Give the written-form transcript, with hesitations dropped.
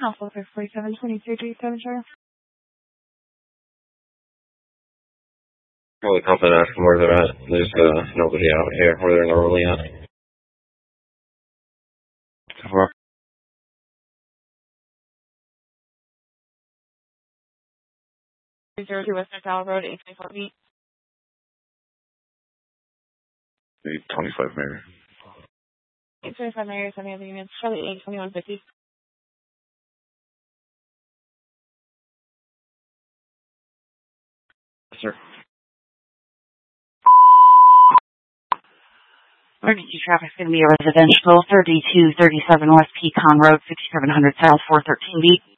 Alpha 472337, sure. Probably confident asking where they're at. There's nobody out here where they're normally at. Over. 302 West Tower Road, 824 feet. 825 maybe. 825 maybe, 70 other units. Charlie 82150. Sir. Emergency traffic is going to be a residential 3237 West Pecan Road, 6700 South, 413B.